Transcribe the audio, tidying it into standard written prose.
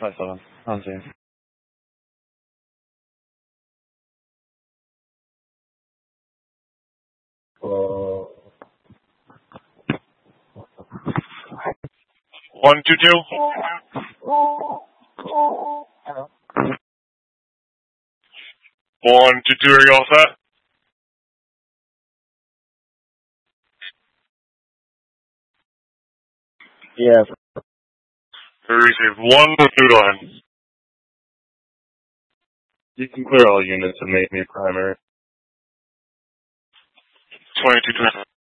5-7. On scene. Uh, 122. 122, are you all set? yes. Receive 122 line. You can clear all units and make me primary. 22.